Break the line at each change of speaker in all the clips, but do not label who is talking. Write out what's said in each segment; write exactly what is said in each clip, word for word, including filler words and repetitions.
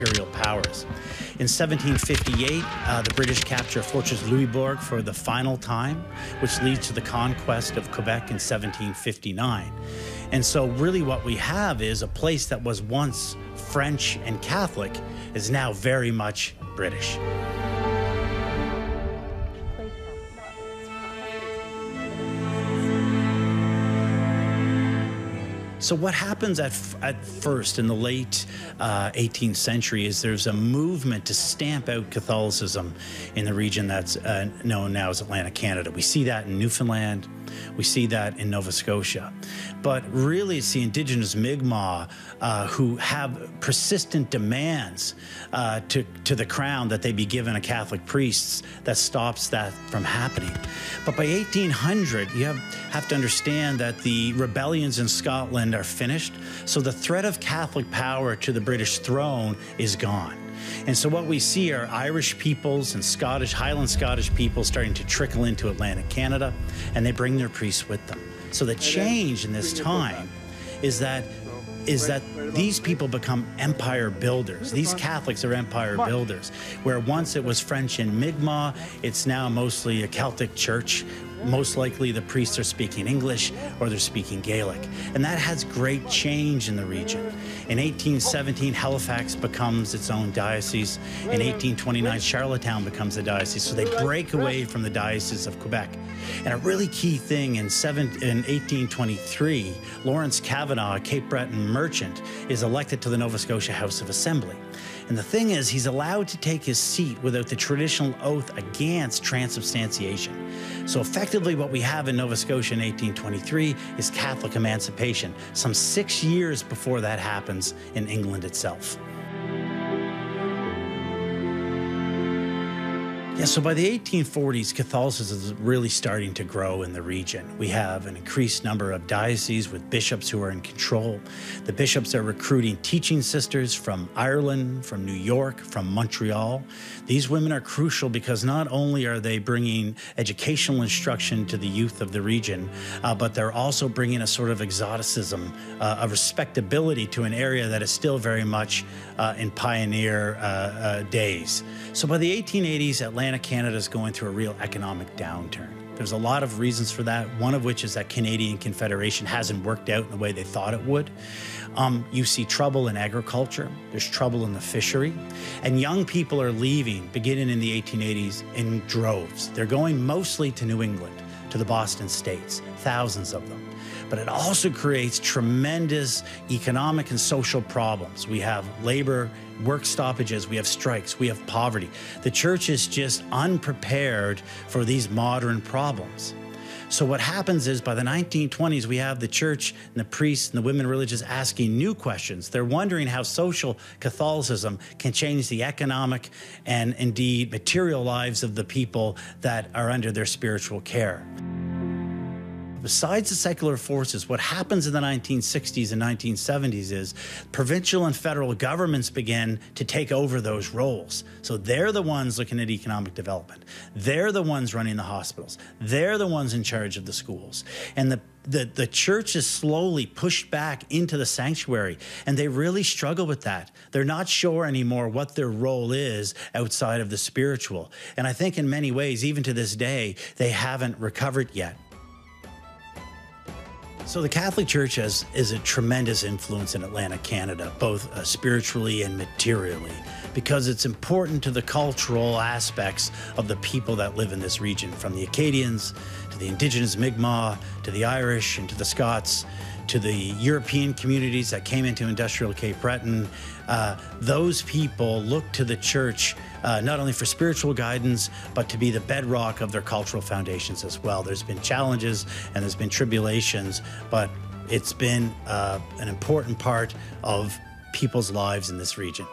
imperial powers. In seventeen fifty-eight, uh, the British capture Fortress Louisbourg for the final time, which leads to the conquest of Quebec in seventeen fifty-nine. And so really what we have is a place that was once French and Catholic is now very much British. So what happens at, at first in the late uh, eighteenth century is there's a movement to stamp out Catholicism in the region that's uh, known now as Atlantic Canada. We see that in Newfoundland. We see that in Nova Scotia. But really, it's the Indigenous Mi'kmaq uh, who have persistent demands uh, to, to the crown that they be given a Catholic priest that stops that from happening. But by eighteen hundred, you have, have to understand that the rebellions in Scotland are finished, so the threat of Catholic power to the British throne is gone. And so what we see are Irish peoples and Scottish, Highland Scottish people starting to trickle into Atlantic Canada, and they bring their priests with them. So the change in this time is that is that these people become empire builders. These Catholics are empire builders, where once it was French and Mi'kmaq, it's now mostly a Celtic church. Most likely the priests are speaking English or they're speaking Gaelic. And that has great change in the region. In eighteen seventeen, Halifax becomes its own diocese. In eighteen twenty-nine, Charlottetown becomes a diocese. So they break away from the Diocese of Quebec. And a really key thing in, seven, in eighteen twenty-three, Lawrence Kavanagh, a Cape Breton merchant, is elected to the Nova Scotia House of Assembly. And the thing is, he's allowed to take his seat without the traditional oath against transubstantiation. So effectively what we have in Nova Scotia in eighteen twenty-three is Catholic emancipation, some six years before that happens in England itself. Yeah, so by the eighteen forties, Catholicism is really starting to grow in the region. We have an increased number of dioceses with bishops who are in control. The bishops are recruiting teaching sisters from Ireland, from New York, from Montreal. These women are crucial because not only are they bringing educational instruction to the youth of the region, uh, but they're also bringing a sort of exoticism, uh, a respectability to an area that is still very much uh, in pioneer uh, uh, days. So by the eighteen eighties, Atlantic Canada is going through a real economic downturn. There's a lot of reasons for that, one of which is that Canadian Confederation hasn't worked out in the way they thought it would. Um, you see trouble in agriculture, there's trouble in the fishery, and young people are leaving, beginning in the eighteen eighties, in droves. They're going mostly to New England, to the Boston States, thousands of them. But it also creates tremendous economic and social problems. We have labor, work stoppages, we have strikes, we have poverty. The church is just unprepared for these modern problems. So what happens is by the nineteen twenties, we have the church and the priests and the women religious asking new questions. They're wondering how social Catholicism can change the economic and indeed material lives of the people that are under their spiritual care. Besides the secular forces, what happens in the nineteen sixties and nineteen seventies is provincial and federal governments begin to take over those roles. So they're the ones looking at economic development. They're the ones running the hospitals. They're the ones in charge of the schools. And the The, the church is slowly pushed back into the sanctuary, and they really struggle with that. They're not sure anymore what their role is outside of the spiritual. And I think in many ways, even to this day, they haven't recovered yet. So the Catholic Church has, is a tremendous influence in Atlantic Canada, both uh, spiritually and materially, because it's important to the cultural aspects of the people that live in this region, from the Acadians to the Indigenous Mi'kmaq, to the Irish and to the Scots, to the European communities that came into industrial Cape Breton. Uh, those people look to the church uh, not only for spiritual guidance, but to be the bedrock of their cultural foundations as well. There's been challenges and there's been tribulations, but it's been uh, an important part of people's lives in this region.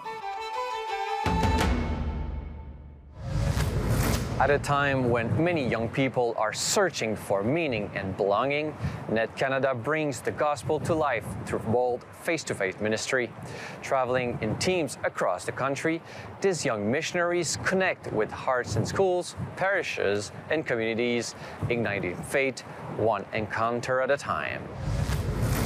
At a time when many young people are searching for meaning and belonging, Net Canada brings the gospel to life through bold face-to-face ministry. Traveling in teams across the country, these young missionaries connect with hearts in schools, parishes, and communities, igniting faith one encounter at a time.